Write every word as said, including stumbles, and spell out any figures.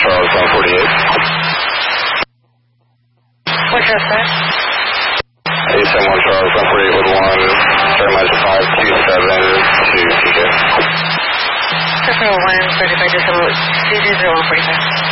Charles one forty-eight. What's your set? eight seven one Charles one forty-eight with one, very much five two seven two T J. Circle one thirty-five decimal two two zero one forty-five.